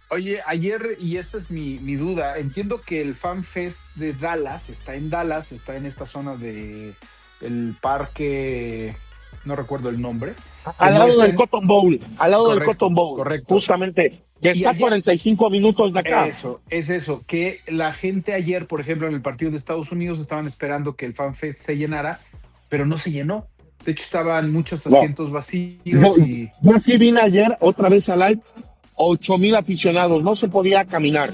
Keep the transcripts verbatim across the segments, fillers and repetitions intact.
Oye, ayer, y esa es mi, mi duda, entiendo que el Fan Fest de Dallas está en Dallas, está en esta zona de el parque, no recuerdo el nombre, que Al no lado está del en... Cotton Bowl, al lado del Cotton Correcto, Bowl, correcto. justamente, que Y está a ayer, cuarenta y cinco minutos de acá. eso, es eso, que la gente ayer, por ejemplo, en el partido de Estados Unidos estaban esperando que el Fan Fest se llenara, pero no se llenó. De hecho, estaban muchos No, asientos vacíos yo, y... yo aquí vine ayer otra vez al live, ocho mil aficionados, no se podía caminar.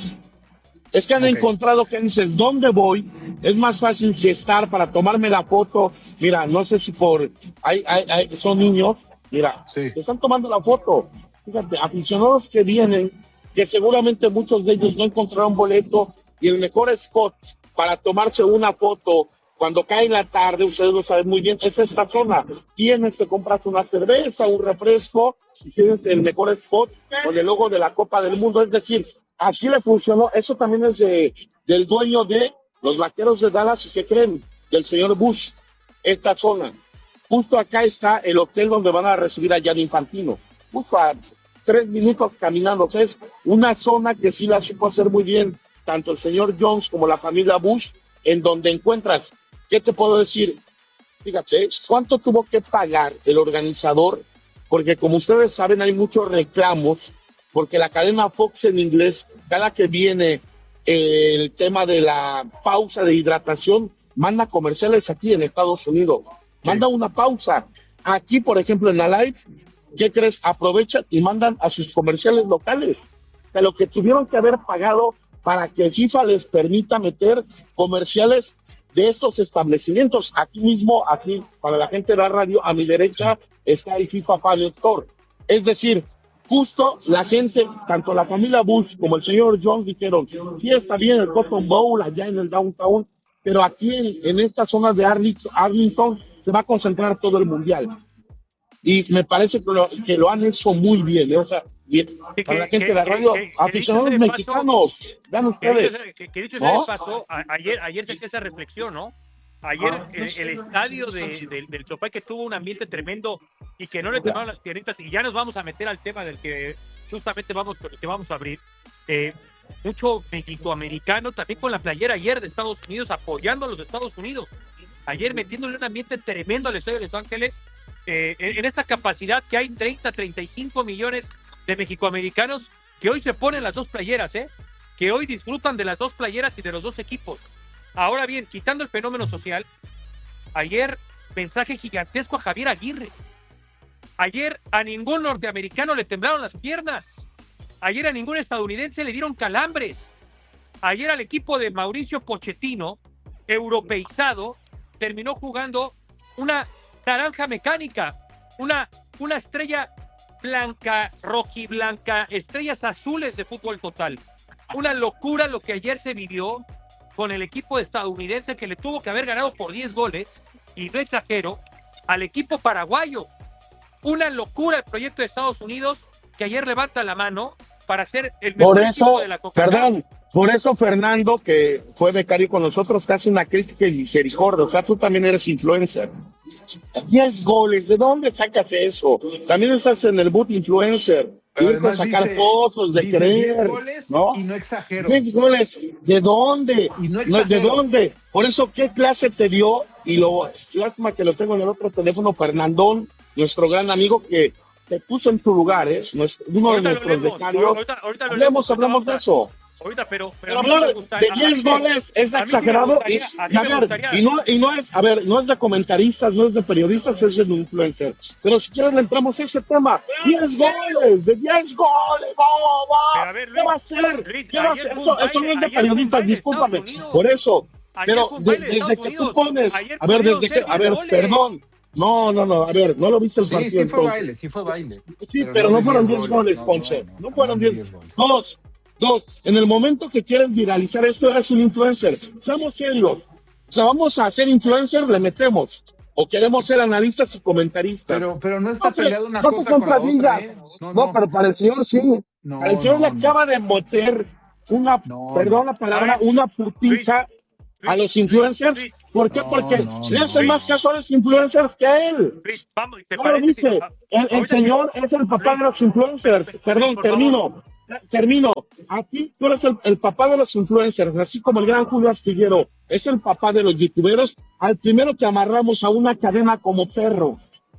Es que han Ok, encontrado que dices, ¿dónde voy? Es más fácil gestar para tomarme la foto. Mira, no sé si por... Hay, hay, hay- son niños, mira, sí, que están tomando la foto. Fíjate, aficionados que vienen, que seguramente muchos de ellos no encontraron boleto y el mejor spot para tomarse una foto cuando cae la tarde, ustedes lo saben muy bien, es esta zona. Tienes que compras una cerveza, un refresco, si tienes el mejor spot con el logo de la Copa del Mundo. Es decir, así le funcionó. Eso también es de, del dueño de los Vaqueros de Dallas, y que creen, del señor Bush, esta zona. Justo acá está el hotel donde van a recibir a Gianni Infantino. Justo a tres minutos caminando. O sea, es una zona que sí la supo hacer muy bien, tanto el señor Jones como la familia Bush, en donde encuentras, ¿qué te puedo decir? Fíjate, ¿cuánto tuvo que pagar el organizador? Porque como ustedes saben, hay muchos reclamos, porque la cadena Fox en inglés, cada que viene eh, el tema de la pausa de hidratación, manda comerciales aquí en Estados Unidos. sí. Manda una pausa. Aquí, por ejemplo, en la live, ¿qué crees? Aprovechan y mandan a sus comerciales locales. De lo que tuvieron que haber pagado para que FIFA les permita meter comerciales de estos establecimientos. Aquí mismo, aquí, para la gente de la radio, a mi Sí. derecha está el FIFA Fan Store. Es decir, justo la gente, tanto la familia Bush como el señor Jones dijeron, sí está bien el Cotton Bowl allá en el downtown, pero aquí en, en esta zona de Arlington, Arlington se va a concentrar todo el mundial. Y me parece que lo, que lo han hecho muy bien, ¿eh? O sea, bien. Que, Para la que, gente de que, la que, radio, que, que dicho sea aficionados de paso, mexicanos, vean que dicho, ustedes, sea- que, que dicho sea de ¿no? paso, a- ayer, ayer se hacía esa reflexión, ¿no? Ayer el, el estadio de, del del Chopay, que tuvo un ambiente tremendo y que no le temblaron las piernitas, y ya nos vamos a meter al tema del que justamente vamos, que vamos a abrir. Eh, mucho mexicoamericano también con la playera ayer de Estados Unidos, apoyando a los Estados Unidos. Ayer metiéndole un ambiente tremendo al estadio de Los Ángeles, eh, en, en esta capacidad que hay treinta, treinta y cinco millones de mexicoamericanos que hoy se ponen las dos playeras, ¿eh? Que hoy disfrutan de las dos playeras y de los dos equipos. Ahora bien, quitando el fenómeno social, ayer mensaje gigantesco a Javier Aguirre. Ayer a ningún norteamericano le temblaron las piernas. Ayer a ningún estadounidense le dieron calambres. Ayer al equipo de Mauricio Pochettino, europeizado, terminó jugando una naranja mecánica, una, una estrella blanca, rojiblanca, estrellas azules de fútbol total. Una locura lo que ayer se vivió con el equipo estadounidense, que le tuvo que haber ganado por diez goles, y no exagero, al equipo paraguayo. Una locura el proyecto de Estados Unidos, que ayer levanta la mano para ser el mejor Por equipo eso, de la CONCACAF. perdón, por eso Fernando, que fue becario con nosotros, te hace una crítica y misericordia. O sea, tú también eres influencer. diez goles, ¿de dónde sacas eso? También estás en el boot influencer. Pero Irte a además sacar dice, fotos, de dice diez creer, goles ¿no? y no exagero. diez goles, ¿de dónde? Y no No, ¿de exagero. dónde? Por eso, ¿qué clase te dio? Y lo, lástima que lo tengo en el otro teléfono, Fernandón, nuestro gran amigo que te puso en tu lugar, ¿eh? Nuestro- uno Ahorita de lo nuestros leemos, becarios. ahorita, ahorita lo Hablemos, leemos, ahorita hablamos vamos de a- eso. Ahorita, pero, pero Pero a mí sí me hablar gusta- de a- diez a mí- goles es a mí sí me exagerado. Y, gustaría- a mí y a me ver, gustaría- y no, y no es, a ver, no es de comentaristas, no es de periodistas, es de influencer. Pero si quieres le entramos a ese tema. diez goles, de diez goles, va, Pero va. a ver, ¿Qué Luis, va a hacer? Luis, ¿Qué va a ayer hacer? fue un Eso, eso no baile- es de ayer fue un periodistas, baile de discúlpame. Estados Unidos. Por eso. Ayer Pero fue un de- baile de desde Estados que tú Unidos. pones, Ayer a ver, pudieron desde ser que, a diez ver, goles. perdón. No, no, no, a ver, no lo viste el Sí, partido sí fue entonces. baile, sí fue baile. Sí, pero no de fueron diez diez goles, no, Ponce. no, No no, fueron más de diez. diez goles. Dos, dos. En el momento que quieres viralizar esto, eres un influencer. Seamos serios. O sea, vamos a ser influencer, le metemos. O queremos ser analistas y comentaristas. Pero, pero no está Entonces, peleado una no te cosa con la otra, contradigas. ¿eh? No, No, no, pero para el señor sí. Para el no, señor le no, no, acaba de meter una, no, perdón no, la A palabra, ver, una Luis, putiza a Luis, los influencers. Luis, ¿Por qué? no, Porque no, le no, hacen no. más caso a los influencers que a él. Luis, vamos, ¿te No lo parece? si- viste. a- El, el ahorita que- señor es el papá Luis, de los influencers. Luis, Perdón, por favor. termino. Termino. aquí tú eres el, el papá de los influencers, así como el gran Julio Astillero es el papá de los youtuberos, al primero que amarramos a una cadena como perro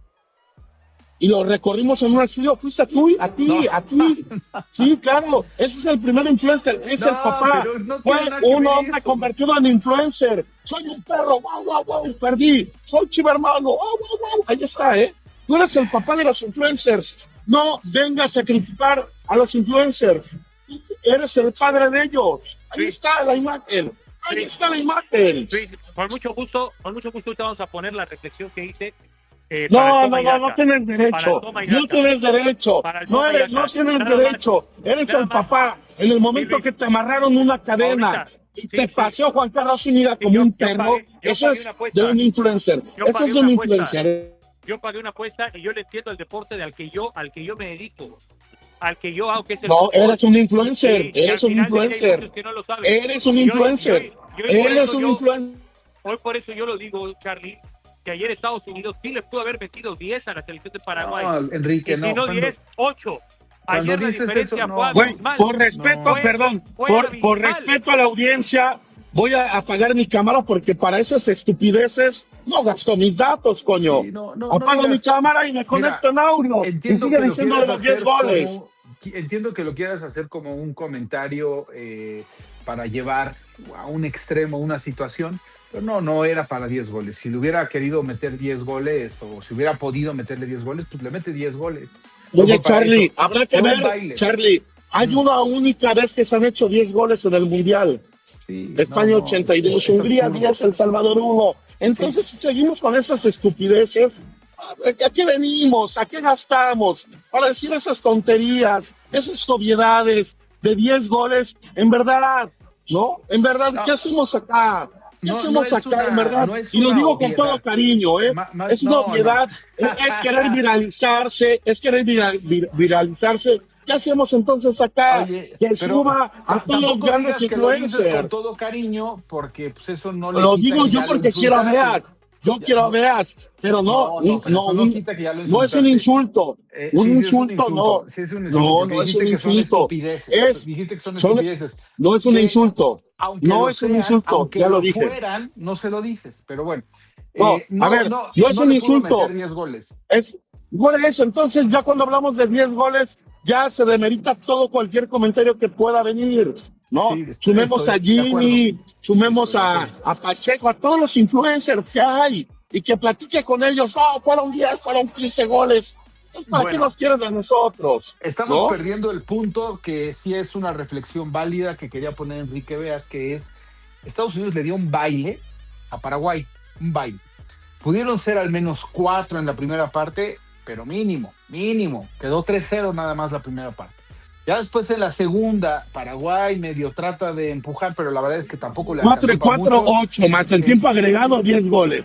y lo recorrimos en un estudio, fuiste a tú, a ti, No. a ti. Sí, claro, ese es el primer influencer, es No, el papá. pero no Fue tiene nada que un ver hombre eso. convertido en influencer. Soy un perro, guau, guau, guau, perdí. Soy chivermano, guau, guau, guau. Ahí está, ¿eh? Tú eres el papá de los influencers. No vengas a sacrificar a los influencers. Eres el padre de ellos. Ahí Sí. está la imagen. Ahí Sí. está la imagen. Luis, con mucho gusto, con mucho gusto ahorita vamos a poner la reflexión que hice. Eh, para No, el toma no, y no, daca. no tienes Para derecho. el toma y No daca. tienes derecho. Para el No toma y eres, no daca. tienes Nada más, derecho. Eres nada el más. papá. En el momento Luis, que te amarraron una cadena ahorita, y sí, te sí. paseó Juan Carlos Zúñiga Sí, como yo- un yo perro, pagué- yo eso pagué es una apuesta. de un influencer. Yo Eso pagué es de un una apuesta. influencer. Yo pagué una apuesta y yo le entiendo el deporte de al que yo, al que yo me dedico, al que yo hago, que es el No, fútbol. eres un influencer. Y- y Eres al un final del día hay influencer. muchos que no lo saben. Eres un Y hoy- influencer. y hoy- y hoy por Eres eso un yo- influencer. Hoy por eso yo lo digo, Charlie, que ayer Estados Unidos sí le pudo haber metido diez a la selección de Paraguay. No, Enrique, y si no. no cuando- diez, ocho. cuando Ayer la dices diferencia eso, no. fue Güey, abismal. por respeto, No. perdón, Fue por, por abismal. respeto a la audiencia, voy a apagar mi cámara porque para esas estupideces no gasto mis datos, coño. Sí, no, no, no Apago mi digas- cámara y me conecto en audio. Y Entiendo sigue que lo diciendo quieras los diez hacer goles. como, qui- entiendo que lo quieras hacer como un comentario eh, para llevar a un extremo una situación, pero no, no era para diez goles. Si le hubiera querido meter diez goles o si hubiera podido meterle diez goles, pues le mete diez goles. No Oye, fue para Charlie, eso. habrá que Fue un ver, baile. Charlie, hay una única vez que se han hecho diez goles en el Mundial. Sí, España no, no, ochenta y dos, es- es Hungría absurdo. diez, El Salvador uno. Entonces, si seguimos con esas estupideces, ¿a qué venimos? ¿A qué gastamos? Para decir esas tonterías, esas obviedades de diez goles, en verdad, ¿no? En verdad, No. ¿qué hacemos acá? ¿Qué No, hemos no es sacado, en una- verdad? no es Y lo una digo con obviedad. todo cariño, ¿eh? Ma- ma- es una no, obviedad, no. es, es querer viralizarse, es querer viral- vir- viralizarse. ¿Qué hacemos entonces acá? Oye, que pero suba a ta- todos los tampoco grandes digas que lo dices con influencers. todo cariño, porque pues eso no le Lo quita digo que yo ya lo porque quiero a insultaste. Beat. Yo Ya, quiero a no. Beat, pero no, No, no, un- pero eso no un- quita que ya lo no es un insultaste. insulto. Eh, un, sí, sí, insulto, no. Sí, es un insulto. No, porque no es dijiste un que son insulto. estupideces. Es- dijiste que son son- estupideces. No es un que, insulto. Aunque No lo es un sean, insulto, aunque ya lo lo dije. fueran, no se lo dices. Pero bueno. No, eh, a ver, no es un le pudo insulto. meter diez goles. Es por eso, entonces ya cuando hablamos de diez goles, ya se demerita todo cualquier comentario que pueda venir. No, Sí, estoy- sumemos estoy a de Jimmy, acuerdo. sumemos Estoy de a, acuerdo. a Pacheco, a todos los influencers que hay, y que platique con ellos, oh, fueron diez, fueron quince goles. Entonces, ¿para Bueno. qué nos quieren a nosotros? Estamos ¿No? perdiendo el punto que sí es una reflexión válida que quería poner Enrique Veas, que es Estados Unidos le dio un baile a Paraguay, un baile. Pudieron ser al menos cuatro en la primera parte, pero mínimo, mínimo. Quedó tres cero nada más la primera parte. Ya después en la segunda, Paraguay medio trata de empujar, pero la verdad es que tampoco le cuatro y alcanzó para cuatro, mucho. ocho, más el Eh, tiempo agregado, diez goles.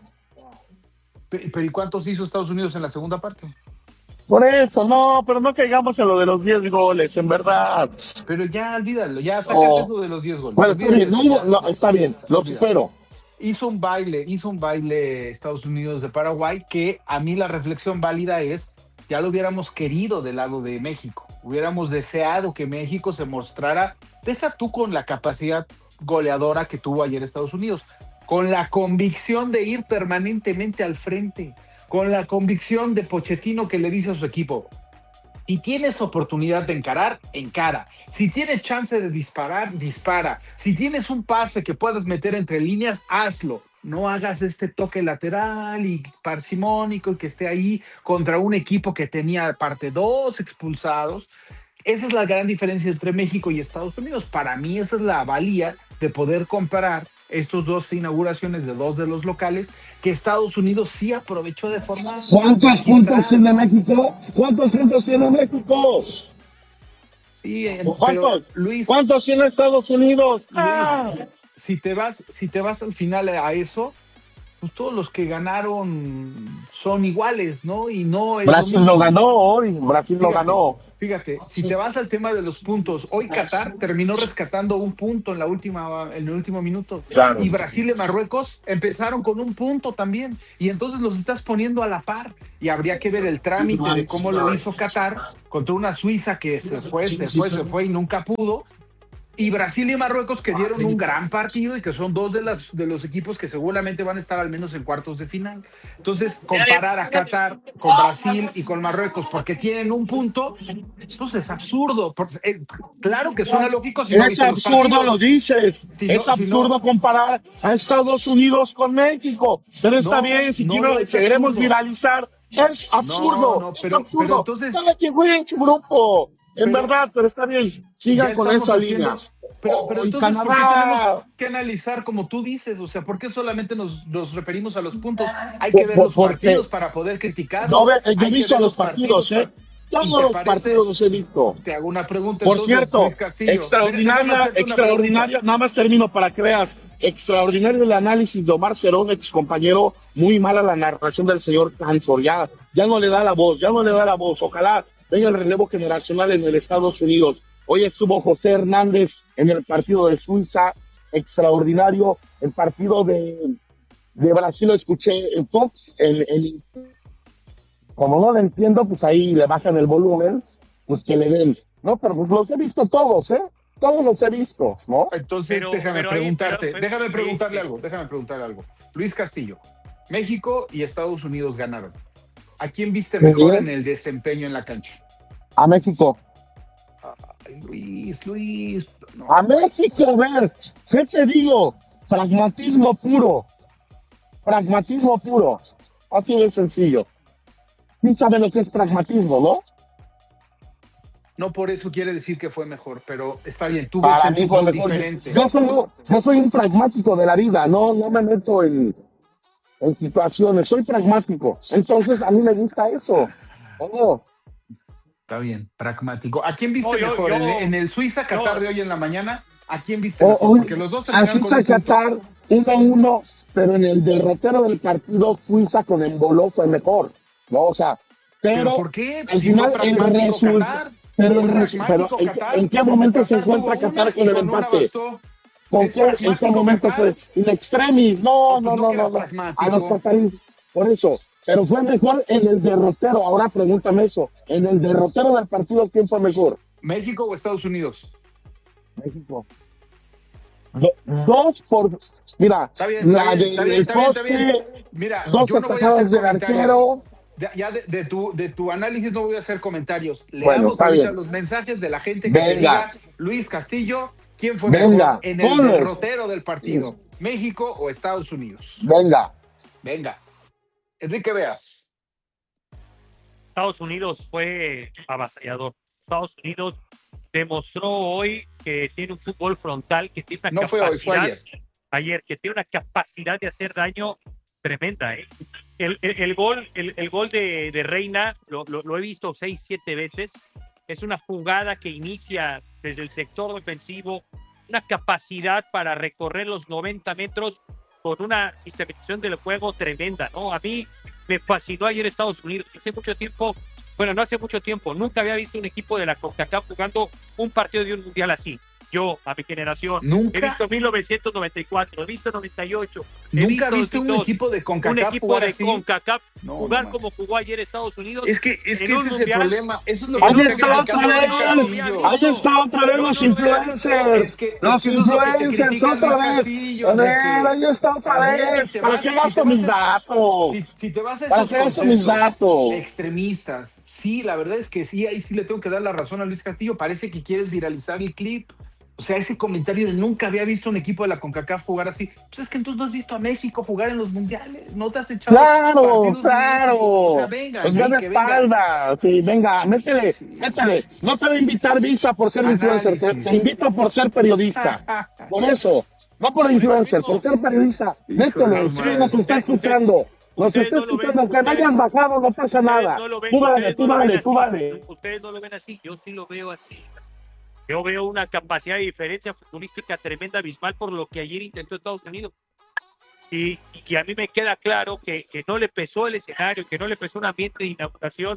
Pe- Pero ¿y cuántos hizo Estados Unidos en la segunda parte? Por eso, no, pero no caigamos en lo de los diez goles, en verdad. Pero ya olvídalo, ya sácate Oh. eso de los diez goles. Bueno, está Olvídate bien, eso, no, ya, no, ya. está bien, lo Olvídalo. supero. Hizo un baile, hizo un baile Estados Unidos de Paraguay, que a mí la reflexión válida es, ya lo hubiéramos querido del lado de México, hubiéramos deseado que México se mostrara, deja tú con la capacidad goleadora que tuvo ayer Estados Unidos, con la convicción de ir permanentemente al frente, con la convicción de Pochettino que le dice a su equipo, si tienes oportunidad de encarar, encara. Si tienes chance de disparar, dispara. Si tienes un pase que puedas meter entre líneas, hazlo. No hagas este toque lateral y parsimónico y que esté ahí contra un equipo que tenía aparte dos expulsados. Esa es la gran diferencia entre México y Estados Unidos. Para mí esa es la valía de poder comparar estos dos inauguraciones de dos de los locales que Estados Unidos sí aprovechó de forma ¿Cuántos puntos magistral. tiene México? ¿Cuántos puntos tiene México? Sí, eh, ¿Cuántos? pero, Luis, ¿Cuántos tiene Estados Unidos? Luis, ¡Ah! si te vas, si te vas al final a eso, pues todos los que ganaron son iguales, ¿no? Y no es lo Brasil mismo. lo ganó hoy, Brasil lo Fíjate, ganó. Fíjate, si te vas al tema de los puntos, hoy Qatar terminó rescatando un punto en la última, en el último minuto. Claro. Y Brasil y Marruecos empezaron con un punto también. Y entonces los estás poniendo a la par. Y habría que ver el trámite de cómo lo hizo Qatar contra una Suiza que se fue, se fue, se fue y nunca pudo. Y Brasil y Marruecos que dieron un gran partido y que son dos de, las, de los equipos que seguramente van a estar al menos en cuartos de final. Entonces, comparar a Qatar con Brasil y con Marruecos porque tienen un punto, pues es absurdo. Porque, eh, claro que suena lógico. Si no es absurdo lo dices. Si es no, absurdo si no, comparar a Estados Unidos con México. Pero está no, bien, si no, quiero, no es queremos absurdo. viralizar, es absurdo. No, no, es pero, absurdo. pero entonces. Cada quien juega en su grupo. En Pero, verdad, pero está bien. Sigan con esa haciendo, línea. Pero, pero oh, entonces, ¿por qué tenemos que analizar como tú dices? O sea, ¿por qué solamente nos, nos referimos a los puntos? Hay que ver por, los partidos para poder criticar. No, yo he Hay visto los partidos, partidos, ¿eh? Todos los parece? partidos los he visto. Te hago una pregunta. Por entonces, cierto, Luis Castillo, extraordinaria, extraordinaria, nada más termino para que veas. Extraordinario el análisis de Omar Cerón, ex compañero. Muy mala la narración del señor Cantor. Ya, ya no le da la voz, ya no le da la voz. Ojalá tenga el relevo generacional en el Estados Unidos. Hoy estuvo José Hernández en el partido de Suiza, extraordinario. El partido de, de Brasil lo escuché en Fox. En, en, como no lo entiendo, pues ahí le bajan el volumen, pues que le den. No, pero pues los he visto todos, ¿eh? Todos los he visto, ¿no? Entonces, pero, déjame pero preguntarte, ahí, pero, déjame preguntarle sí, algo, déjame preguntarle algo. Luis Castillo, México y Estados Unidos ganaron. ¿A quién viste mejor en el desempeño en la cancha? A México. Ay, Luis, Luis. No. A México, a ver, ¿qué te digo? Pragmatismo puro. Pragmatismo puro. Así de sencillo. ¿Quién sabe lo que es pragmatismo, no? No por eso quiere decir que fue mejor, pero está bien, tú Para ves el fútbol diferente. Yo soy, yo soy un pragmático de la vida, no, no me meto en, en situaciones, soy pragmático. Entonces a mí me gusta eso. Oh. Está bien, pragmático. ¿A quién viste oh, yo, mejor? Yo, ¿En, en el Suiza-Qatar yo, de hoy en la mañana? ¿A quién viste oh, mejor? Porque los dos terminaron con un punto. Suiza-Qatar uno a uno, pero en el derrotero del partido Suiza con Embolo fue mejor. No, o sea, pero, ¿Pero por qué? Al si final el resultado. Pero, el res, pero ¿en, ¿en qué momento se encuentra Qatar con el empate? ¿Con qué, ¿En qué momento fue? In extremis, no, no, no, no, no, no. A los cataríes, por eso. Pero fue mejor en el derrotero. Ahora pregúntame eso. En el derrotero del partido, ¿quién fue mejor? ¿México o Estados Unidos? México. Do, dos por. Mira, está bien, la está bien, del está bien, poste. está bien. Mira, dos yo no voy a hacer del arquero. De, ya de, de, tu, de tu análisis no voy a hacer comentarios. Leamos bueno, ahorita bien. los mensajes de la gente que Venga. te diga, Luis Castillo, ¿quién fue Venga. mejor en el Ponlos. derrotero del partido? Sí. ¿México o Estados Unidos? Venga. Venga. Enrique Veas. Estados Unidos fue avasallador. Estados Unidos demostró hoy que tiene un fútbol frontal, que tiene una no capacidad. Fue hoy, fue ayer. Ayer, que tiene una capacidad de hacer daño tremenda, ¿eh? El, el, el gol, el, el gol de, de Reina lo, lo, lo he visto seis, siete veces. Es una jugada que inicia desde el sector defensivo, una capacidad para recorrer los noventa metros con una sistematización del juego tremenda, ¿no? A mí me fascinó ayer Estados Unidos. Hace mucho tiempo, bueno, no hace mucho tiempo, nunca había visto un equipo de la CONCACAF jugando un partido de un mundial así. Yo, a mi generación, ¿Nunca? he visto mil novecientos noventa y cuatro, he visto noventa y ocho. ¿Nunca he viste visto un equipo de CONCACAF un equipo jugar de así? CONCACAF no, jugar no como jugó ayer Estados Unidos? Es que, es que ese mundial, es el problema. Eso es lo que ahí está está otra vez. Ahí está otra vez los influencers. Es que, los es que influencers otra vez. Castillo, a ver, ahí está otra vez. Si ¿Para qué gasto mis datos? Si, si te vas a ¿Para qué gasto mis datos? Extremistas. Sí, la verdad es que sí, ahí sí le tengo que dar la razón a Luis Castillo. Parece que quieres viralizar el clip. O sea, ese comentario de nunca había visto un equipo de la CONCACAF jugar así. Pues es que entonces no has visto a México jugar en los mundiales. No te has echado. Claro, claro. O sea, venga. Pues ven de espalda. Venga. Sí, venga, métele, sí. métele. No te voy a invitar Visa por ser Análisis. influencer. Te, te invito por ser periodista. Por eso. No por influencer, por ser periodista. Métele. Sí, nos está escuchando. Nos está escuchando. Que no hayas bajado, no pasa nada. Tú dale, tú dale, tú dale. Ustedes no lo ven así. Yo sí lo veo así. Yo veo una capacidad de diferencia futbolística tremenda, abismal, por lo que ayer intentó Estados Unidos. Y, y a mí me queda claro que, que no le pesó el escenario, que no le pesó un ambiente de inauguración,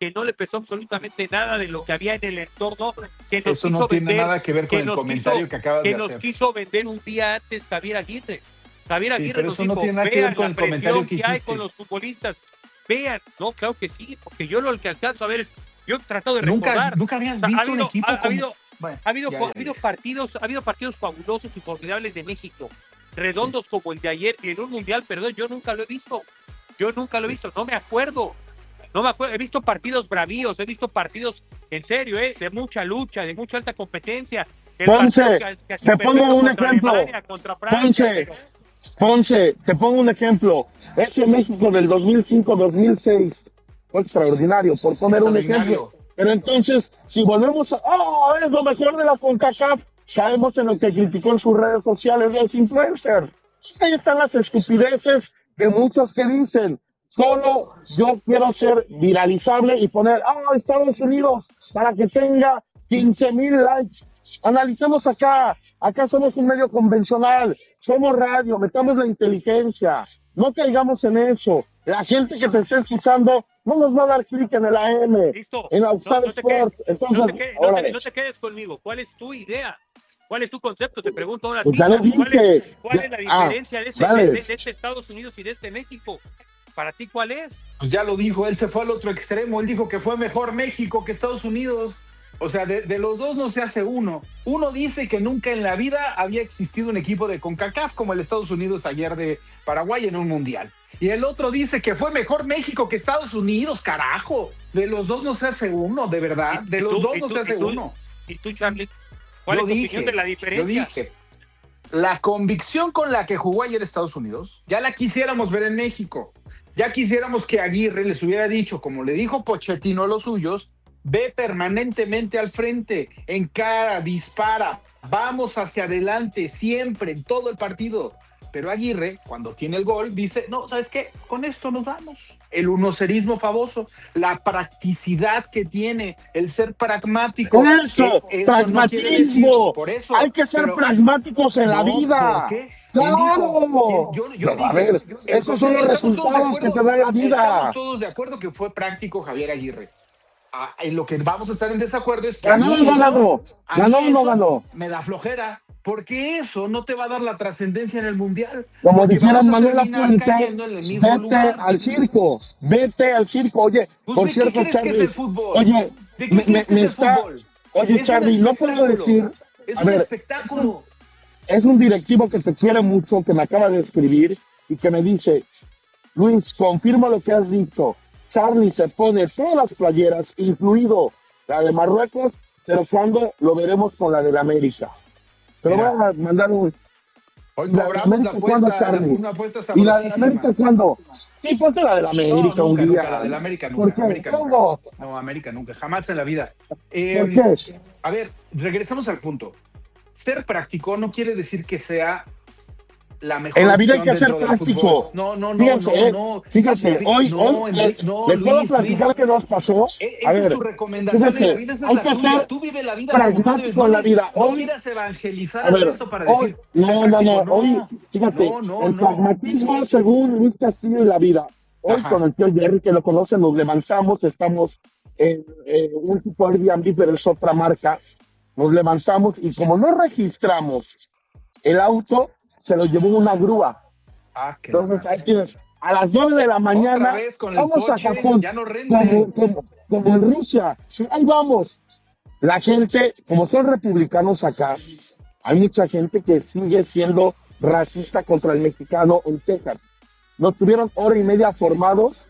que no le pesó absolutamente nada de lo que había en el entorno. Que nos Eso quiso no tiene vender, nada que ver con que el nos comentario quiso- que acabas que de nos hacer. quiso vender un día antes Javier Aguirre. Javier Sí, Aguirre pero nos eso no dijo, tiene nada que ver vean con la el comentario presión que que hay hiciste. con los futbolistas. Vean, no, claro que sí, porque yo lo que alcanzo a ver es, yo he tratado de Nunca, recordar. nunca habías O sea, visto ha habido, un equipo ha, ha como... habido, Bueno, ha habido, ya, ha ya, habido ya. partidos, ha habido partidos fabulosos y formidables de México, redondos como el de ayer en un mundial, perdón, yo nunca lo he visto. Yo nunca lo he visto, no me acuerdo. No me acuerdo, he visto partidos bravíos, he visto partidos en serio, ¿eh? De mucha lucha, de mucha alta competencia. El Ponce, partido que- que se te perdió pongo un contra ejemplo. Alemania, contra Francia, Ponce, pero- Ponce, te pongo un ejemplo. Ese México del dos mil cinco dos mil seis fue extraordinario, por poner un Extraordinario. ejemplo. Pero entonces, si volvemos a, oh, es lo mejor de la CONCACAF, caemos en lo que criticó en sus redes sociales de los influencers. Ahí están las estupideces de muchos que dicen, solo yo quiero ser viralizable y poner, ah, Estados Unidos, para que tenga quince mil likes. Analicemos acá, acá somos un medio convencional, somos radio, metamos la inteligencia, no caigamos en eso. La gente que te esté escuchando no nos va a dar clic en el A M, Listo. en No, Outstar no te quedes, Sports. Entonces, no te quedes- no te- órale. no te quedes conmigo. ¿Cuál es tu idea? ¿Cuál es tu concepto? Te pregunto ahora a Pues ti, ya lo Charlie, ¿cuál dije. es, cuál Ya- es la ah, diferencia de, este, dale. de- de este Estados Unidos y de este México? Para ti, ¿cuál es? Pues ya lo dijo, él se fue al otro extremo, él dijo que fue mejor México que Estados Unidos. O sea, de, de los dos no se hace uno. Uno dice que nunca en la vida había existido un equipo de CONCACAF como el Estados Unidos ayer de Paraguay en un mundial. Y el otro dice que fue mejor México que Estados Unidos, carajo. De los dos no se hace uno, de verdad. ¿Y- De y los tú- dos y no tú- se hace y tú- uno. ¿Y tú, Charlie? ¿Cuál Yo es tu dije, opinión de la Yo diferencia? dije, la convicción con la que jugó ayer Estados Unidos, ya la quisiéramos ver en México. Ya quisiéramos que Aguirre les hubiera dicho, como le dijo Pochettino a los suyos, ve permanentemente al frente, encara, dispara, vamos hacia adelante siempre, en todo el partido. Pero Aguirre, cuando tiene el gol, dice, no, ¿sabes qué? Con esto nos vamos. El unocerismo famoso, la practicidad que tiene, el ser pragmático. Por eso, Eh, eso no quiere decir- pragmatismo. por eso, Hay que ser pero- pragmáticos en la No, vida. ¿por qué? Él ¡Claro! dijo- yo- yo Pero, dije, a ver, el esos son los concepto- estamos todos de resultados que acuerdo- te da la vida. Estamos todos de acuerdo que fue práctico Javier Aguirre. Ah, en lo que vamos a estar en desacuerdo es que a ¿Ganó mí o no eso- ganó? a mí ¿Ganó o no eso ganó? me da flojera, porque eso no te va a dar la trascendencia en el mundial. Como porque dijera vamos a Manuela terminar Puente, cayendo en el mismo vete lugar. al circo, vete al circo. Oye, Pues, por ¿de qué cierto, crees que es Charlie, el fútbol? oye, ¿De qué me, crees me- que es me el está, fútbol? oye, Es un Charlie, no puedo espectáculo. decir, Es a un ver, espectáculo. es un directivo que te quiere mucho, que me acaba de escribir y que me dice, Luis, confirma lo que has dicho. Charlie se pone todas las playeras, incluido la de Marruecos, pero cuando lo veremos con la de la América. Pero Mira. voy a mandar un... Hoy ¿Y la de cobramos la América cuándo, apuesta, Charlie? una apuesta ¿Y la de la sabrosísima. América cuándo? Sí, ponte la de la América No, un nunca, día. nunca, la de la América nunca. ¿Por qué? América ¿Cómo? nunca. No, América nunca, jamás en la vida. Eh, ¿Por qué? A ver, regresamos al punto. Ser práctico no quiere decir que sea la mejor En la vida hay opción que ser dentro del práctico. fútbol. No, no, no, Fíjate, no, eh, no. fíjate, hoy, no, hoy Enrique, les, no, les puedo Luis, platicar Luis. que nos pasó. E- A Esa es ver, tu recomendación en la fíjate, vida, esa hay es la que tuya. ser Tú vive la vida como tú pragmático debes. No, en la le- vida. no Hoy, quieras evangelizar a al ver, resto para hoy, decir, no, sé no, no, práctico. hoy, fíjate, no, no, el no. pragmatismo según Luis Castillo y la vida. Hoy Ajá. con el tío Jerry, que lo conocen, nos levantamos, estamos en, en un tipo Airbnb, pero es otra marca. Nos levantamos y como no registramos el auto, se lo llevó una grúa. Ah, qué Entonces la ahí madre. tienes, a las nueve de la mañana, Otra vez con el vamos coche, a Japón, ya no rente. como, como, como en Rusia, sí, ahí vamos. La gente, como son republicanos acá, hay mucha gente que sigue siendo racista contra el mexicano en Texas. Nos tuvieron hora y media formados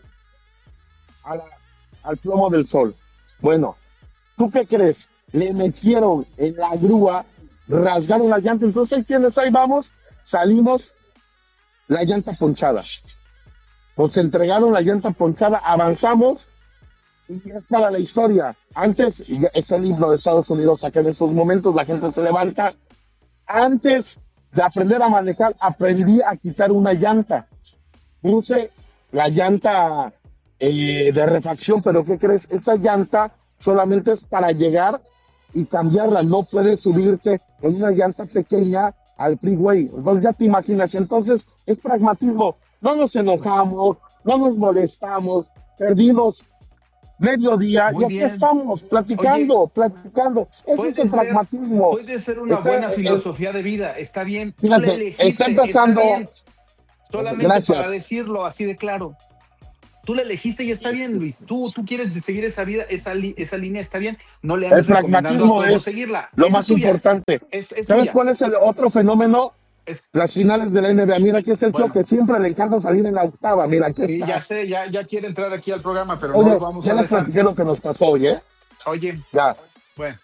a la- al plomo del sol. Bueno, ¿tú qué crees? Le metieron en la grúa, rasgaron la llanta, entonces ahí tienes, ahí vamos, salimos, la llanta ponchada. Nos entregaron la llanta ponchada, avanzamos y ya es para la historia. Antes, y ya es el himno de Estados Unidos, acá en esos momentos la gente se levanta. Antes de aprender a manejar, aprendí a quitar una llanta. Puse la llanta eh, de refacción, pero ¿qué crees? Esa llanta solamente es para llegar y cambiarla. No puedes subirte en una llanta pequeña al freeway. Entonces ya te imaginas. Entonces es pragmatismo. No nos enojamos, no nos molestamos, perdimos mediodía, Muy y aquí bien. estamos, platicando, Oye, platicando. Ese puede es el ser, pragmatismo. puede ser una Está, buena eh, filosofía de vida, está bien. Tú la fíjate, está elegiste, está empezando, bien. Solamente para gracias. decirlo así de claro. Tú la elegiste y está bien, Luis. Tú, tú quieres seguir esa vida, esa, li- esa línea, está bien. No le El andes recomendando a pragmatismo todos es seguirla. lo Esa es más tuya. importante. Es, es ¿Sabes tuya. cuál es el otro fenómeno? Es, Las finales de la N B A. Mira, aquí es el show bueno, que siempre le encanta salir en la octava. Mira, aquí sí, ya está. sé, ya, ya quiere entrar aquí al programa, pero no lo Oye, vamos ya a les dejar. platiqué lo que nos pasó hoy, ¿eh? Oye, Ya. bueno,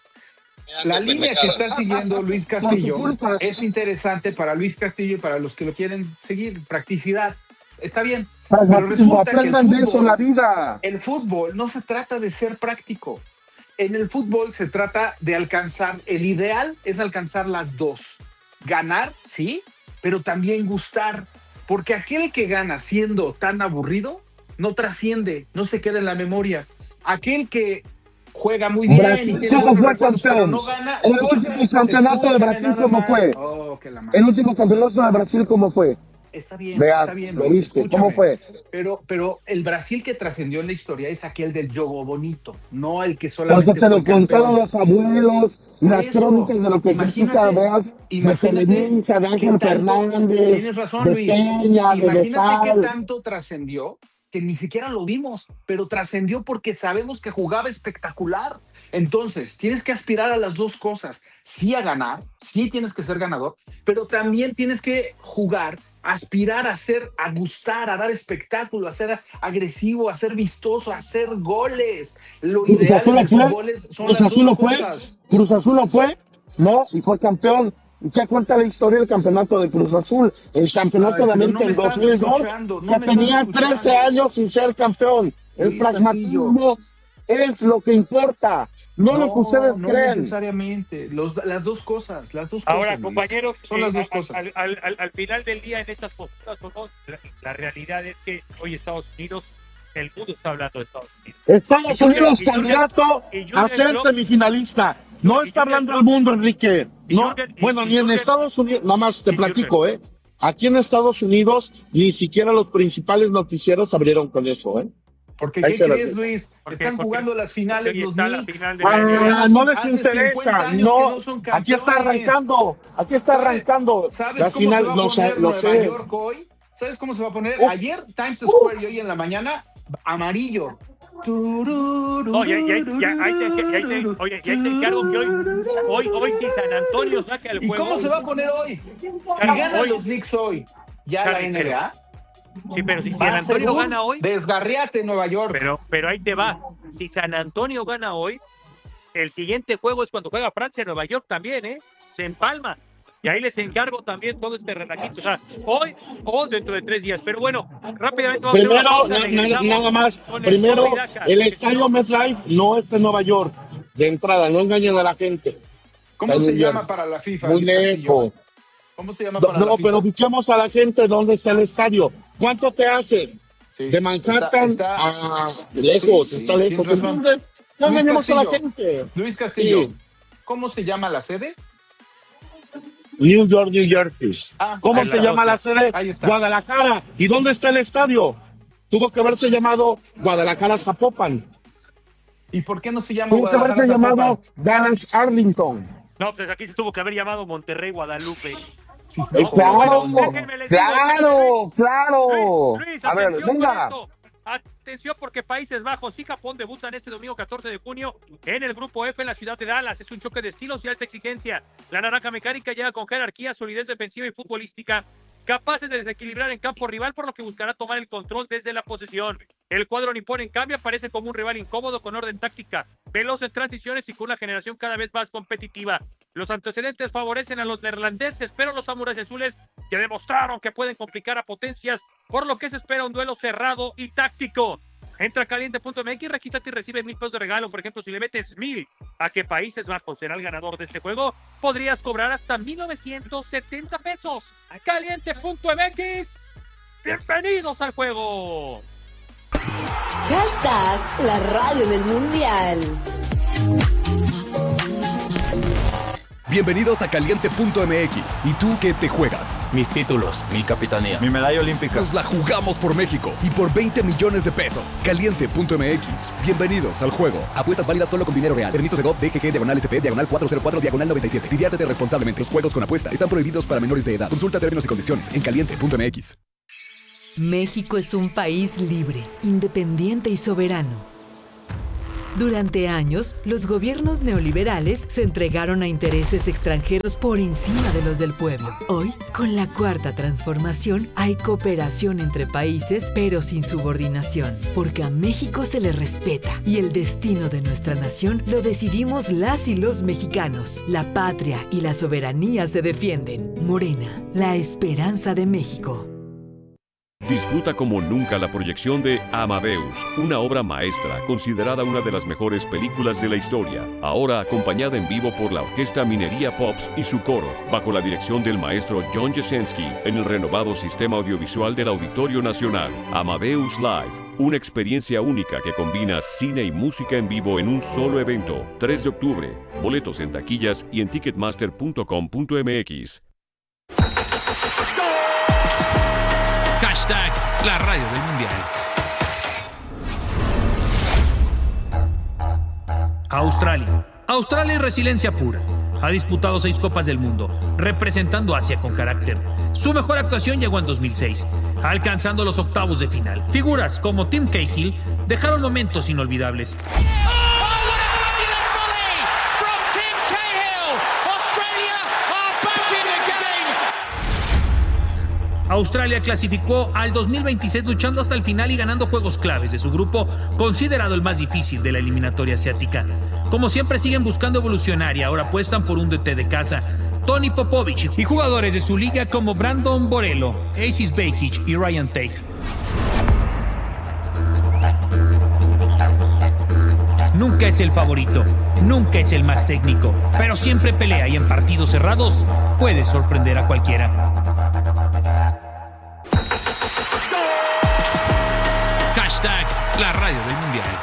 la línea que está siguiendo Luis Por tu Castillo culpa. es interesante para Luis Castillo y para los que lo quieren seguir. Practicidad, está bien. Pero Pragmatismo, resulta que el aprendan de eso en la fútbol, vida. el fútbol no se trata de ser práctico. En el fútbol se trata de alcanzar, el ideal es alcanzar las dos. Ganar, sí, pero también gustar. Porque aquel que gana siendo tan aburrido, no trasciende, no se queda en la memoria. Aquel que juega muy bien y Brasil, tiene ¿cómo buenos fue recuerdos, pero campeón? no gana. En el Escúchame, último campeonato de escúchame Brasil, nada ¿cómo más. fue? Oh, que la El madre. último campeonato de Brasil, ¿cómo fue? Está bien, Vea, está bien, lo Luis, viste, ¿cómo escúchame. fue? Pero, pero el Brasil que trascendió en la historia es aquel del juego bonito, no el que Porque solamente te lo fue campeón. contaron los abuelos, y Por las eso, crónicas de lo que critica imagínate, Veas, de imagínate Televisa, de qué Ángel tanto, Fernández, tienes razón, de Luis, Peña, de imagínate qué Besal. tanto trascendió que ni siquiera lo vimos, pero trascendió porque sabemos que jugaba espectacular. Entonces, tienes que aspirar a las dos cosas, sí a ganar, sí tienes que ser ganador, pero también tienes que jugar, aspirar a ser, a gustar, a dar espectáculo, a ser agresivo, a ser vistoso, a hacer goles. Lo Cruz ideal Azul en lo el fue, fútbol es, son Cruz las Azul dos lo fue, cosas. Cruz Azul lo fue, no, y fue campeón. ¿Y qué cuenta la historia del campeonato de Cruz Azul? El campeonato Ay, de pero no América me en estás dos mil dos escuchando, no se me estás tenía trece escuchando. años sin ser campeón. El Luis Castillo. pragmatismo es lo que importa, no, lo que No, ustedes no creen. necesariamente. Los, las dos cosas, las dos Ahora, cosas, Luis. compañeros, Son eh, las dos al, cosas. al, al, al, al final del día, en estas posturas, la, la realidad es que hoy Estados Unidos, el mundo está hablando de Estados Unidos. Estados Y Jürgen- Unidos y Jürgen- candidato y a Jürgen ser Klopp- semifinalista. No y está Jürgen hablando Klopp- el mundo, Enrique. y No, Jürgen- y- bueno, y ni en Jürgen- Estados Unidos, nada más te y platico, ¿eh? Aquí en Estados Unidos ni siquiera los principales noticieros abrieron con eso, ¿eh? Porque, Ahí ¿qué se las crees, dejo. Luis? Porque- Están porque- jugando las finales porque hoy los está la Knicks. final de la N B A. Ah, no les Hace interesa, cincuenta años no, que no son aquí está campeones. arrancando, aquí está ¿Sabe- arrancando. ¿Sabes Las cómo finales, se va a lo sé, poner lo Nueva sé. York hoy? ¿Sabes cómo se va a poner? Uf. Ayer Times Square y hoy en la mañana amarillo. No, ya, ya, ya, ahí te, ya, ahí te, oye, ya te encargo que hoy, hoy, hoy si San Antonio saca el ¿Y juego. cómo se va a poner hoy? Si Claro, ganan hoy- los Knicks hoy, ya Claro, la N B A. Sí, pero si va San a ser Antonio un gana hoy, Desgarriate Nueva York. pero, pero ahí te va. Si San Antonio gana hoy, el siguiente juego es cuando juega Francia en Nueva York también, ¿eh? Se empalma. Y ahí les encargo también todo este relajito. O sea, hoy o dentro de tres días. Pero bueno, rápidamente vamos a hacer Primero, una pausa. na- na- Regresamos nada más, con el primero, Toma y Daca, el porque si estadio no- MetLife no es de Nueva York, de entrada, no engañen a la gente. ¿Cómo Está se muy llama bien. para la FIFA? Muy Luis Castillo? lejos. ¿Cómo se llama No, para la no, FIFA? pero ubiquemos a la gente dónde está el estadio. ¿Cuánto te hace? Sí. De Manhattan Está- está- a lejos, Sí, sí, está lejos. tienes razón. Entonces, no Luis engañemos a la Castillo. gente. Luis Castillo, Sí. ¿cómo se llama la sede? New York, New Jersey. Ah, ¿Cómo ahí se la- llama la sede? Ahí está. Guadalajara. ¿Y dónde está el estadio? Tuvo que haberse llamado Guadalajara Zapopan. ¿Y por qué no se llama Tuvo que Guadalajara haberse Zapopan? llamado Dallas Arlington. No, pues aquí se tuvo que haber llamado Monterrey Guadalupe. Sí, No, pero claro, bueno, déjenme les digo, claro, claro. Luis, Luis, A ver, atención con venga. esto. Atención porque Países Bajos y Japón debutan este domingo catorce de junio en el Grupo F en la ciudad de Dallas. Es un choque de estilos y alta exigencia. La naranja mecánica llega con jerarquía, solidez defensiva y futbolística, capaces de desequilibrar en campo rival, por lo que buscará tomar el control desde la posesión. El cuadro nipón, en cambio, aparece como un rival incómodo con orden táctica, veloz en transiciones y con una generación cada vez más competitiva. Los antecedentes favorecen a los neerlandeses, pero los samuráis azules que demostraron que pueden complicar a potencias, por lo que se espera un duelo cerrado y táctico. Entra a caliente punto m x, regístrate y recibe mil pesos de regalo. Por ejemplo, si le metes mil a que Países Bajos será el ganador de este juego, podrías cobrar hasta mil novecientos setenta pesos. A caliente punto m x. Bienvenidos al juego. Hashtag la radio del mundial. Bienvenidos a Caliente punto M X. ¿Y tú qué te juegas? Mis títulos, mi capitanía, mi medalla olímpica. Nos la jugamos por México y por veinte millones de pesos. Caliente punto M X. Bienvenidos al juego. Apuestas válidas solo con dinero real. Permiso de G O V, D G G, diagonal S P, diagonal cuatrocientos cuatro, diagonal noventa y siete. Diviértete responsablemente. Los juegos con apuesta están prohibidos para menores de edad. Consulta términos y condiciones en Caliente punto M X. México es un país libre, independiente y soberano. Durante años, los gobiernos neoliberales se entregaron a intereses extranjeros por encima de los del pueblo. Hoy, con la Cuarta Transformación, hay cooperación entre países, pero sin subordinación, porque a México se le respeta y el destino de nuestra nación lo decidimos las y los mexicanos. La patria y la soberanía se defienden. Morena, la esperanza de México. Disfruta como nunca la proyección de Amadeus, una obra maestra considerada una de las mejores películas de la historia, ahora acompañada en vivo por la Orquesta Minería Pops y su coro, bajo la dirección del maestro John Jasenski, en el renovado sistema audiovisual del Auditorio Nacional. Amadeus Live, una experiencia única que combina cine y música en vivo en un solo evento. tres de octubre, boletos en taquillas y en ticketmaster punto com punto m x. Hashtag la radio del mundial. Australia. Australia es resiliencia pura. Ha disputado seis Copas del Mundo, representando a Asia con carácter. Su mejor actuación llegó en dos mil seis, alcanzando los octavos de final. Figuras como Tim Cahill dejaron momentos inolvidables. Australia clasificó al dos mil veintiséis luchando hasta el final y ganando juegos claves de su grupo, considerado el más difícil de la eliminatoria asiática. Como siempre siguen buscando evolucionar y ahora apuestan por un D T de casa, Tony Popovich, y jugadores de su liga como Brandon Borello, Asis Bejic y Ryan Tate. Nunca es el favorito, nunca es el más técnico, pero siempre pelea y en partidos cerrados puede sorprender a cualquiera. Hashtag la radio del mundial.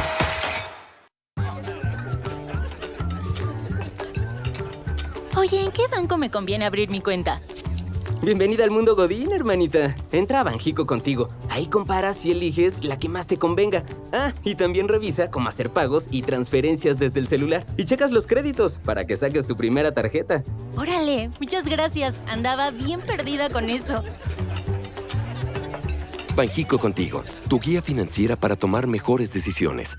Oye, ¿en qué banco me conviene abrir mi cuenta? Bienvenida al mundo Godín, hermanita. Entra a Banjico contigo. Ahí comparas y eliges la que más te convenga. Ah, y también revisa cómo hacer pagos y transferencias desde el celular. Y checas los créditos para que saques tu primera tarjeta. Órale, muchas gracias. Andaba bien perdida con eso. Banjico contigo, tu guía financiera para tomar mejores decisiones.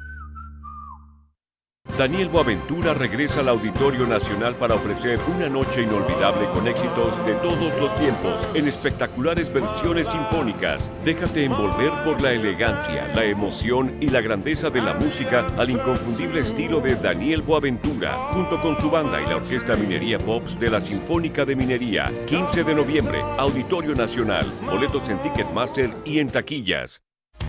Daniel Boaventura regresa al Auditorio Nacional para ofrecer una noche inolvidable con éxitos de todos los tiempos en espectaculares versiones sinfónicas. Déjate envolver por la elegancia, la emoción y la grandeza de la música al inconfundible estilo de Daniel Boaventura, junto con su banda y la Orquesta Minería Pops de la Sinfónica de Minería. quince de noviembre, Auditorio Nacional. Boletos en Ticketmaster y en taquillas.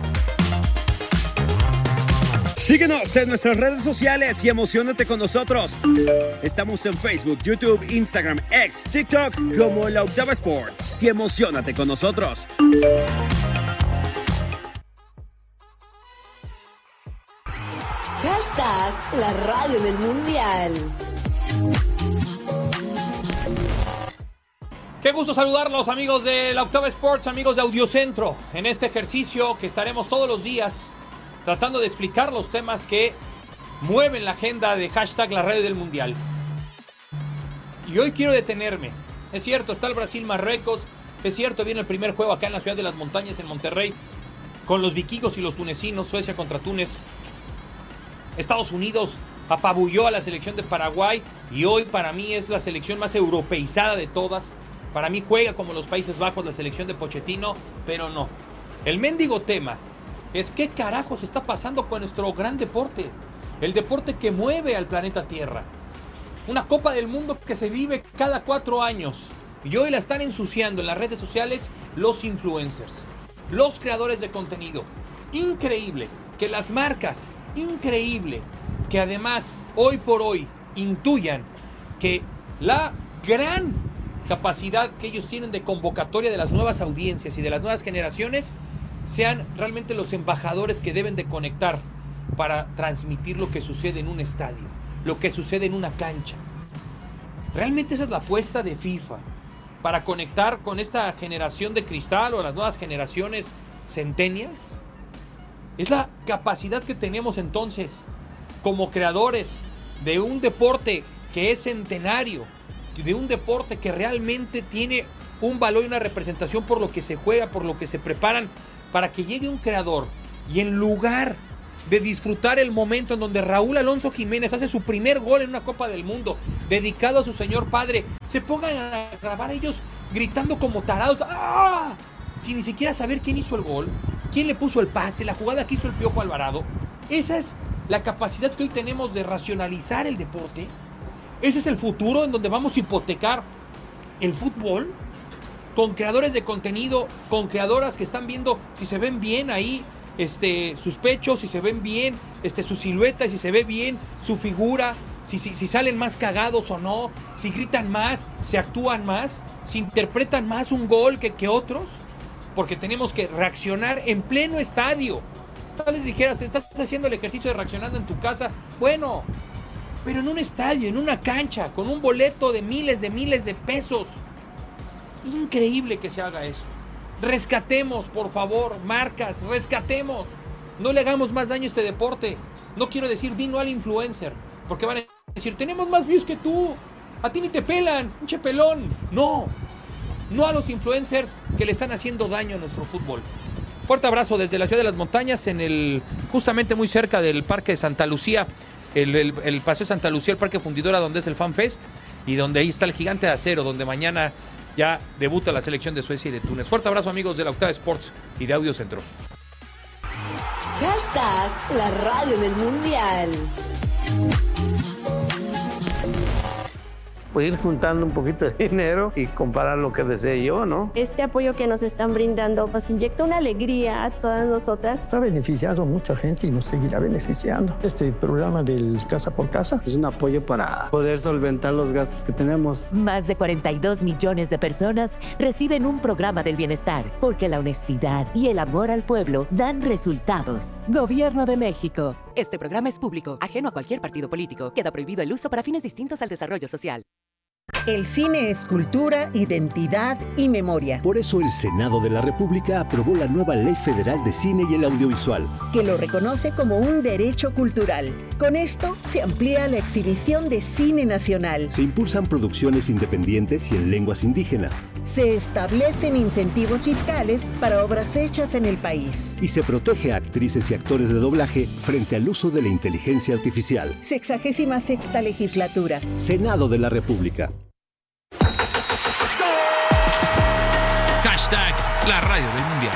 Síguenos en nuestras redes sociales y emocionate con nosotros. Estamos en Facebook, YouTube, Instagram, X, TikTok como La Octava Sports. Y emocionate con nosotros. Hashtag la radio del mundial. Qué gusto saludarlos, amigos de La Octava Sports, amigos de Audiocentro, en este ejercicio que estaremos todos los días tratando de explicar los temas que mueven la agenda de hashtag la radio del mundial. Y hoy quiero detenerme. Es cierto, está el Brasil-Marruecos. Es cierto, viene el primer juego acá en la ciudad de las montañas, en Monterrey, con los vikingos y los tunecinos, Suecia contra Túnez. Estados Unidos apabulló a la selección de Paraguay y hoy para mí es la selección más europeizada de todas. Para mí juega como los Países Bajos la selección de Pochettino, pero no. El mendigo tema es qué carajos está pasando con nuestro gran deporte, el deporte que mueve al planeta Tierra. Una Copa del Mundo que se vive cada cuatro años y hoy la están ensuciando en las redes sociales los influencers, los creadores de contenido. Increíble que las marcas, increíble que además hoy por hoy intuyan que la gran capacidad que ellos tienen de convocatoria de las nuevas audiencias y de las nuevas generaciones sean realmente los embajadores que deben de conectar para transmitir lo que sucede en un estadio, lo que sucede en una cancha. ¿Realmente esa es la apuesta de FIFA para conectar con esta generación de cristal o las nuevas generaciones centennials? Es la capacidad que tenemos entonces como creadores de un deporte que es centenario, de un deporte que realmente tiene un valor y una representación por lo que se juega, por lo que se preparan, para que llegue un creador y en lugar de disfrutar el momento en donde Raúl Alonso Jiménez hace su primer gol en una Copa del Mundo dedicado a su señor padre, se pongan a grabar ellos gritando como tarados, ¡ah!, sin ni siquiera saber quién hizo el gol, quién le puso el pase, la jugada que hizo el Piojo Alvarado. Esa es la capacidad que hoy tenemos de racionalizar el deporte. Ese es el futuro en donde vamos a hipotecar el fútbol con creadores de contenido, con creadoras que están viendo si se ven bien ahí este, sus pechos, si se ven bien este, su silueta, si se ve bien su figura, si, si, si salen más cagados o no, si gritan más, si actúan más, si interpretan más un gol que, que otros, porque tenemos que reaccionar en pleno estadio. Tal vez dijeras, estás haciendo el ejercicio de reaccionando en tu casa, bueno, pero en un estadio, en una cancha, con un boleto de miles de miles de pesos. Increíble que se haga eso. Rescatemos, por favor, marcas, rescatemos. No le hagamos más daño a este deporte. No quiero decir di no al influencer, porque van a decir, tenemos más views que tú, a ti ni te pelan, pinche pelón. No, no a los influencers que le están haciendo daño a nuestro fútbol. Fuerte abrazo desde la ciudad de las montañas, en el justamente muy cerca del Parque de Santa Lucía, el, el, el Paseo Santa Lucía, el Parque Fundidora, donde es el Fan Fest, y donde ahí está el Gigante de Acero, donde mañana ya debuta la selección de Suecia y de Túnez. Fuerte abrazo, amigos de la Octava Sports y de Audio Centro. Hashtag la radio del mundial. Pues ir juntando un poquito de dinero y comparar lo que desee yo, ¿no? Este apoyo que nos están brindando nos inyecta una alegría a todas nosotras. Ha beneficiado a mucha gente y nos seguirá beneficiando. Este programa del Casa por Casa es un apoyo para poder solventar los gastos que tenemos. Más de cuarenta y dos millones de personas reciben un programa del bienestar, porque la honestidad y el amor al pueblo dan resultados. Gobierno de México. Este programa es público, ajeno a cualquier partido político. Queda prohibido el uso para fines distintos al desarrollo social. El cine es cultura, identidad y memoria. Por eso el Senado de la República aprobó la nueva Ley Federal de Cine y el Audiovisual, que lo reconoce como un derecho cultural. Con esto se amplía la exhibición de cine nacional. Se impulsan producciones independientes y en lenguas indígenas. Se establecen incentivos fiscales para obras hechas en el país. Y se protege a actrices y actores de doblaje frente al uso de la inteligencia artificial. Sexagésima sexta legislatura. Senado de la República. Hashtag la radio del mundial.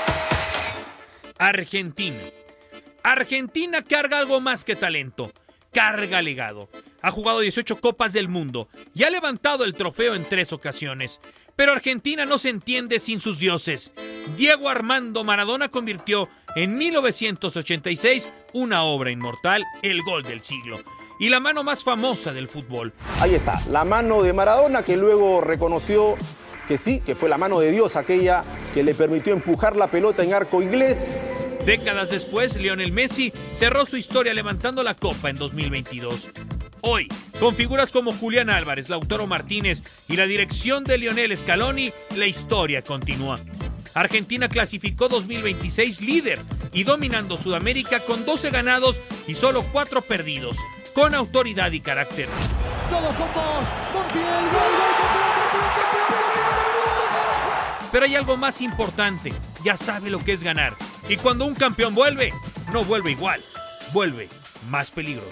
Argentina. Argentina carga algo más que talento. Carga legado. Ha jugado dieciocho Copas del Mundo y ha levantado el trofeo en tres ocasiones. Pero Argentina no se entiende sin sus dioses. Diego Armando Maradona convirtió en mil novecientos ochenta y seis una obra inmortal, el gol del siglo. Y la mano más famosa del fútbol. Ahí está, la mano de Maradona, que luego reconoció que sí, que fue la mano de Dios aquella que le permitió empujar la pelota en arco inglés. Décadas después, Lionel Messi cerró su historia levantando la Copa en dos mil veintidós. Hoy, con figuras como Julián Álvarez, Lautaro Martínez y la dirección de Lionel Scaloni, la historia continúa. Argentina clasificó dos mil veintiséis líder y dominando Sudamérica con doce ganados y solo cuatro perdidos, con autoridad y carácter. Todos con vos, Montiel, gol, gol, campeón, campeón, campeón, campeón. Pero hay algo más importante, ya sabe lo que es ganar. Y cuando un campeón vuelve, no vuelve igual, vuelve más peligroso.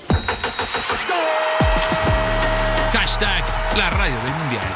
Hashtag la radio del mundial.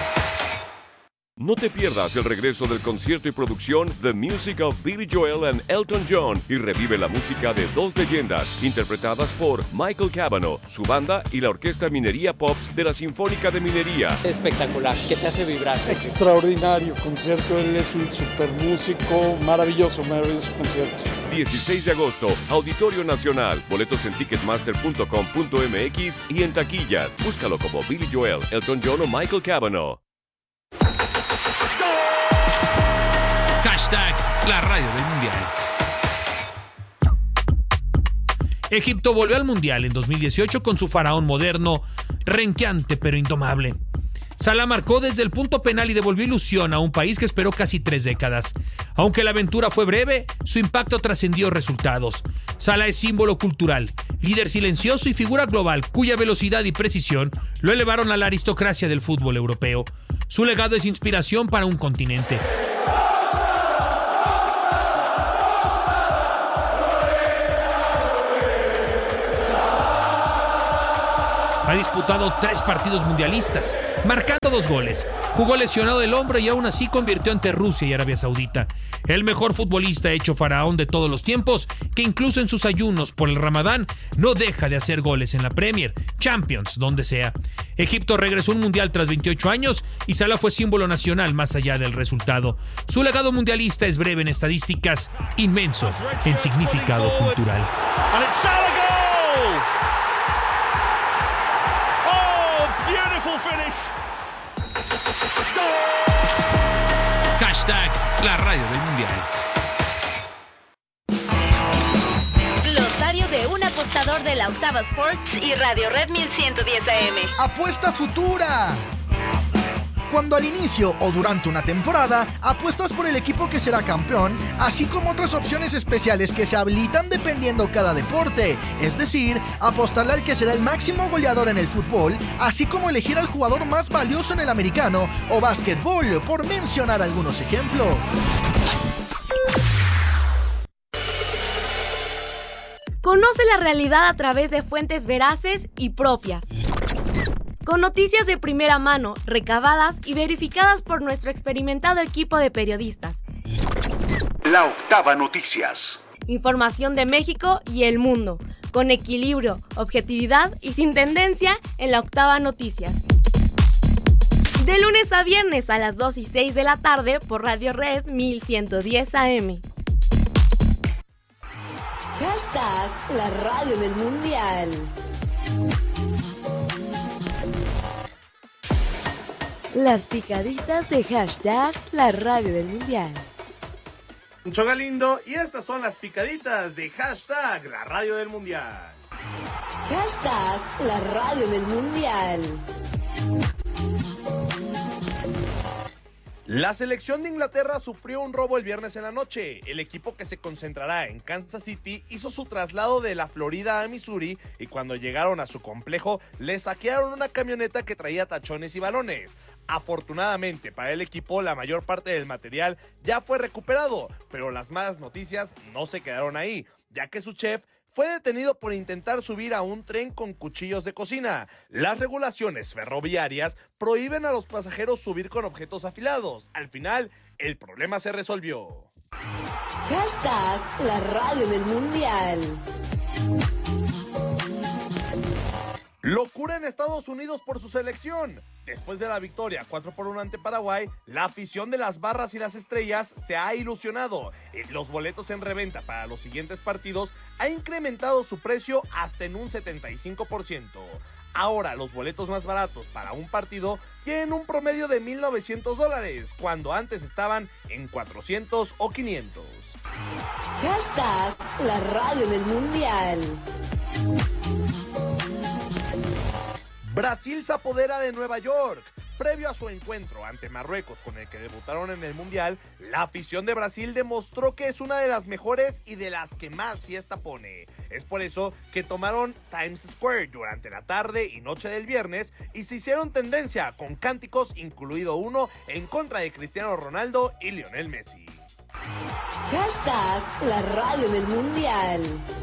No te pierdas el regreso del concierto y producción The Music of Billy Joel and Elton John y revive la música de dos leyendas interpretadas por Michael Cavanaugh, su banda y la Orquesta Minería Pops de la Sinfónica de Minería. Espectacular, que te hace vibrar. Extraordinario concierto, él es un super músico, maravilloso, maravilloso concierto. dieciséis de agosto, Auditorio Nacional, boletos en ticketmaster punto com punto m x y en taquillas. Búscalo como Billy Joel, Elton John o Michael Cavanaugh. Hashtag la radio del mundial. Egipto volvió al mundial en dos mil dieciocho con su faraón moderno renqueante pero indomable. Salah marcó desde el punto penal y devolvió ilusión a un país que esperó casi tres décadas. Aunque la aventura fue breve, su impacto trascendió resultados. Salah es símbolo cultural, líder silencioso y figura global cuya velocidad y precisión lo elevaron a la aristocracia del fútbol europeo. Su legado es inspiración para un continente. Ha disputado tres partidos mundialistas, marcando dos goles. Jugó lesionado del hombro y aún así convirtió ante Rusia y Arabia Saudita. El mejor futbolista hecho faraón de todos los tiempos, que incluso en sus ayunos por el Ramadán no deja de hacer goles en la Premier, Champions, donde sea. Egipto regresó a un mundial tras veintiocho años y Salah fue símbolo nacional más allá del resultado. Su legado mundialista es breve en estadísticas, inmenso en significado cultural. Hashtag la radio del mundial. Glosario de un apostador de la Octava Sports y Radio Red mil ciento diez A M. Apuesta futura. Cuando al inicio o durante una temporada apuestas por el equipo que será campeón, así como otras opciones especiales que se habilitan dependiendo cada deporte, es decir, apostarle al que será el máximo goleador en el fútbol, así como elegir al jugador más valioso en el americano o básquetbol, por mencionar algunos ejemplos. Conoce la realidad a través de fuentes veraces y propias, con noticias de primera mano, recabadas y verificadas por nuestro experimentado equipo de periodistas. La Octava Noticias. Información de México y el mundo, con equilibrio, objetividad y sin tendencia en La Octava Noticias. De lunes a viernes a las dos y seis de la tarde por Radio Red mil ciento diez A M. Hashtag la radio del mundial. Las picaditas de hashtag la radio del mundial. Mucho Galindo y estas son las picaditas de hashtag la radio del mundial. Hashtag la radio del mundial. La selección de Inglaterra sufrió un robo el viernes en la noche. El equipo que se concentrará en Kansas City hizo su traslado de la Florida a Missouri y cuando llegaron a su complejo le saquearon una camioneta que traía tachones y balones. Afortunadamente para el equipo la mayor parte del material ya fue recuperado, pero las malas noticias no se quedaron ahí, ya que su chef fue detenido por intentar subir a un tren con cuchillos de cocina. Las regulaciones ferroviarias prohíben a los pasajeros subir con objetos afilados. Al final, el problema se resolvió. Hashtag la radio del mundial. Locura en Estados Unidos por su selección. Después de la victoria cuatro por uno ante Paraguay, la afición de las barras y las estrellas se ha ilusionado. Los boletos en reventa para los siguientes partidos ha incrementado su precio hasta en un setenta y cinco por ciento. Ahora los boletos más baratos para un partido tienen un promedio de mil novecientos dólares, cuando antes estaban en cuatrocientos o quinientos. Hashtag la radio del mundial. Brasil se apodera de Nueva York. Previo a su encuentro ante Marruecos, con el que debutaron en el Mundial, la afición de Brasil demostró que es una de las mejores y de las que más fiesta pone. Es por eso que tomaron Times Square durante la tarde y noche del viernes y se hicieron tendencia con cánticos, incluido uno en contra de Cristiano Ronaldo y Lionel Messi. Hashtag la radio del mundial.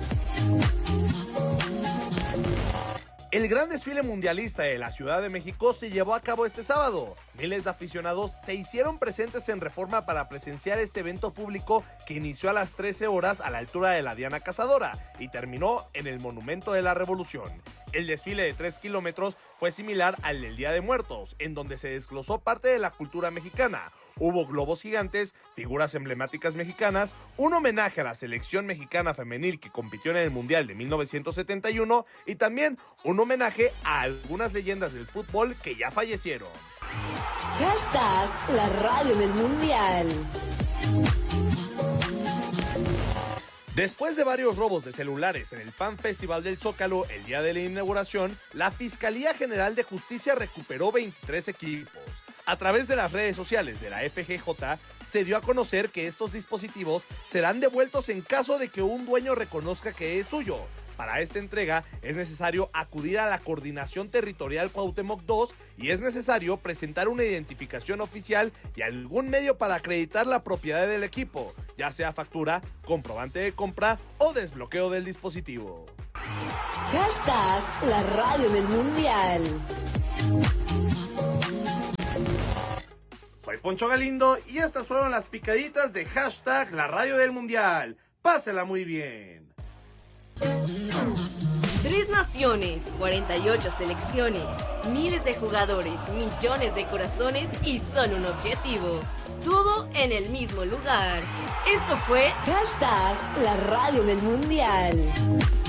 El gran desfile mundialista de la Ciudad de México se llevó a cabo este sábado. Miles de aficionados se hicieron presentes en Reforma para presenciar este evento público que inició a las trece horas a la altura de la Diana Cazadora y terminó en el Monumento de la Revolución. El desfile de tres kilómetros fue similar al del Día de Muertos, en donde se desglosó parte de la cultura mexicana. Hubo globos gigantes, figuras emblemáticas mexicanas, un homenaje a la selección mexicana femenil que compitió en el Mundial de mil novecientos setenta y uno y también un homenaje a algunas leyendas del fútbol que ya fallecieron. Hashtag la radio del mundial. Después de varios robos de celulares en el Fan Festival del Zócalo el día de la inauguración, la Fiscalía General de Justicia recuperó veintitrés equipos. A través de las redes sociales de la F G J, se dio a conocer que estos dispositivos serán devueltos en caso de que un dueño reconozca que es suyo. Para esta entrega es necesario acudir a la Coordinación Territorial Cuauhtémoc dos y es necesario presentar una identificación oficial y algún medio para acreditar la propiedad del equipo, ya sea factura, comprobante de compra o desbloqueo del dispositivo. Hashtag la radio del mundial. Soy Poncho Galindo y estas fueron las picaditas de hashtag la radio del mundial. Pásela muy bien. Tres naciones, cuarenta y ocho selecciones, miles de jugadores, millones de corazones y solo un objetivo. Todo en el mismo lugar. Esto fue Hashtag la radio del mundial.